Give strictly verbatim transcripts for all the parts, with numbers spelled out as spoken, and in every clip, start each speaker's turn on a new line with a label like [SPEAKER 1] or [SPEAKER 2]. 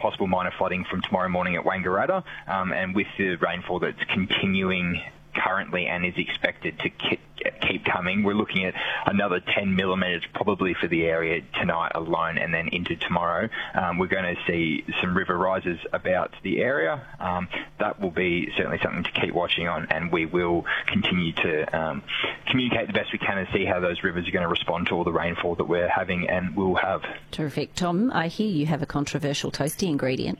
[SPEAKER 1] possible minor flooding from tomorrow morning at Wangaratta, um, and with the rainfall that's continuing currently and is expected to keep coming, we're looking at another ten millimetres probably for the area tonight alone, and then into tomorrow. Um, we're going to see some river rises about the area. Um, that will be certainly something to keep watching on, and we will continue to um, communicate the best we can and see how those rivers are going to respond to all the rainfall that we're having and will have.
[SPEAKER 2] Terrific. Tom, I hear you have a controversial toasty ingredient.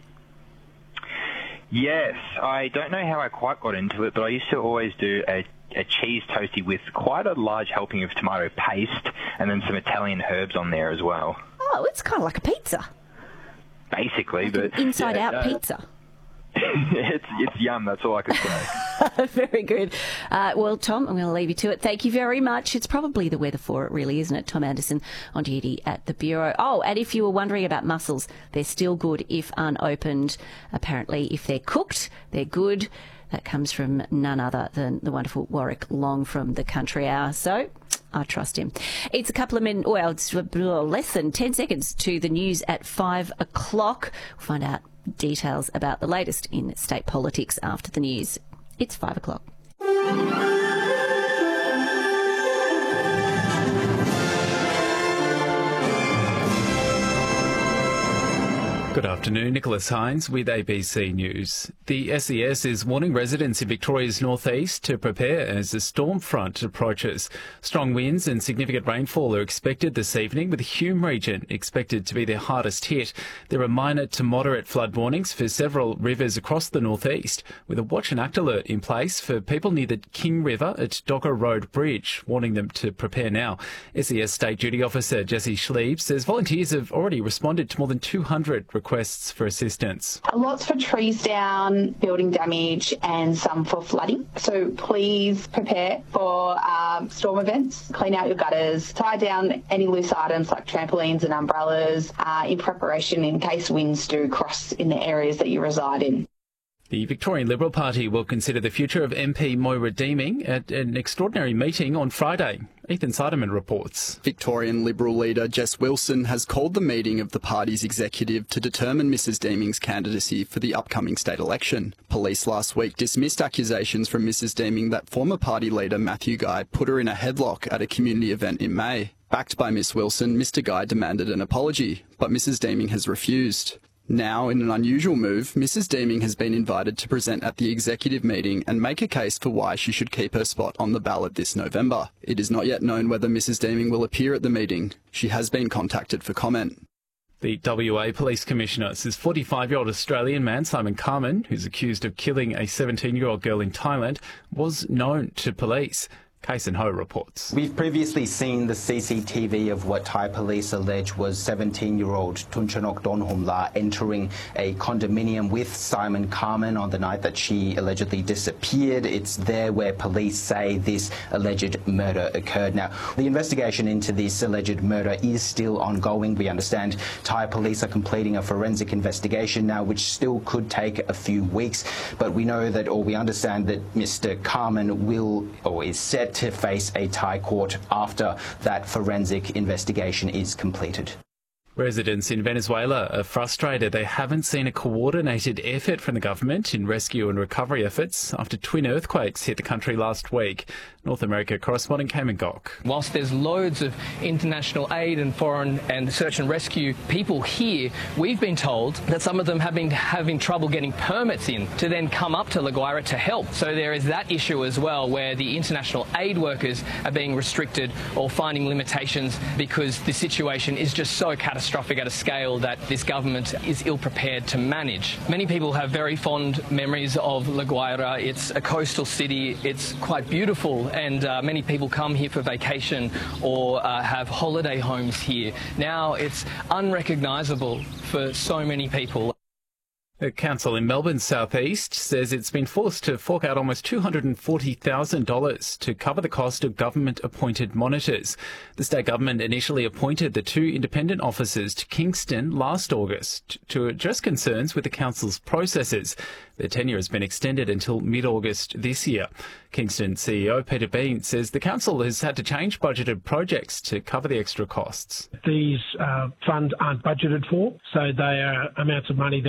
[SPEAKER 1] Yes, I don't know how I quite got into it, but I used to always do a, a cheese toastie with quite a large helping of tomato paste and then some Italian herbs on there as well.
[SPEAKER 2] Oh, it's kind of like a pizza.
[SPEAKER 1] Basically,
[SPEAKER 2] like
[SPEAKER 1] but
[SPEAKER 2] an inside-out
[SPEAKER 1] yeah, uh,
[SPEAKER 2] pizza.
[SPEAKER 1] it's it's yum, that's all I can say.
[SPEAKER 2] Very good. Uh, well, Tom, I'm going to leave you to it. Thank you very much. It's probably the weather for it, really, isn't it? Tom Anderson on duty at the Bureau. Oh, and if you were wondering about mussels, they're still good if unopened. Apparently, if they're cooked, they're good. That comes from none other than the wonderful Warwick Long from the Country Hour. So I trust him. It's a couple of minutes, well, it's less than ten seconds to the news at five o'clock. We'll find out details about the latest in state politics after the news. It's five o'clock.
[SPEAKER 3] Good afternoon, Nicholas Hines with A B C News. The S E S is warning residents in Victoria's northeast to prepare as the storm front approaches. Strong winds and significant rainfall are expected this evening, with the Hume region expected to be the hardest hit. There are minor to moderate flood warnings for several rivers across the northeast, with a watch and act alert in place for people near the King River at Dogger Road Bridge, warning them to prepare now. S E S State Duty Officer Jessie Schlieb says volunteers have already responded to more than two hundred requests requests for assistance.
[SPEAKER 4] Lots for trees down, building damage, and some for flooding. So please prepare for um, storm events. Clean out your gutters, tie down any loose items like trampolines and umbrellas uh, in preparation in case winds do cross in the areas that you reside in.
[SPEAKER 3] The Victorian Liberal Party will consider the future of M P Moira Deeming at an extraordinary meeting on Friday. Ethan Siderman reports.
[SPEAKER 5] Victorian Liberal leader Jess Wilson has called the meeting of the party's executive to determine Missus Deeming's candidacy for the upcoming state election. Police last week dismissed accusations from Missus Deeming that former party leader Matthew Guy put her in a headlock at a community event in May. Backed by Miss Wilson, Mister Guy demanded an apology, but Missus Deeming has refused. Now, in an unusual move, Missus Deeming has been invited to present at the executive meeting and make a case for why she should keep her spot on the ballot this November. It is not yet known whether Missus Deeming will appear at the meeting. She has been contacted for comment.
[SPEAKER 3] The W A Police Commissioner says forty-five-year-old Australian man Simon Carman, who's accused of killing a seventeen-year-old girl in Thailand, was known to police. Kason Ho reports.
[SPEAKER 6] We've previously seen the C C T V of what Thai police allege was seventeen-year-old Tunchanok Donhomla entering a condominium with Simon Carman on the night that she allegedly disappeared. It's there where police say this alleged murder occurred. Now, the investigation into this alleged murder is still ongoing. We understand Thai police are completing a forensic investigation now, which still could take a few weeks. But we know that, or we understand that Mister Carman will, or is set to face a Thai court after that forensic investigation is completed.
[SPEAKER 3] Residents in Venezuela are frustrated. They haven't seen a coordinated effort from the government in rescue and recovery efforts after twin earthquakes hit the country last week. North America correspondent Cayman Gok.
[SPEAKER 7] Whilst there's loads of international aid and foreign and search and rescue people here, we've been told that some of them have been having trouble getting permits in to then come up to La Guaira to help. So there is that issue as well, where the international aid workers are being restricted or finding limitations because the situation is just so catastrophic at a scale that this government is ill-prepared to manage. Many people have very fond memories of La Guaira. It's a coastal city. It's quite beautiful, and uh, many people come here for vacation or uh, have holiday homes here. Now it's unrecognisable for so many people.
[SPEAKER 3] The council in Melbourne's southeast says it's been forced to fork out almost two hundred forty thousand dollars to cover the cost of government-appointed monitors. The state government initially appointed the two independent officers to Kingston last August to address concerns with the council's processes. Their tenure has been extended until mid-August this year. Kingston C E O Peter Bean says the council has had to change budgeted projects to cover the extra costs.
[SPEAKER 8] These uh, funds aren't budgeted for, so they are amounts of money that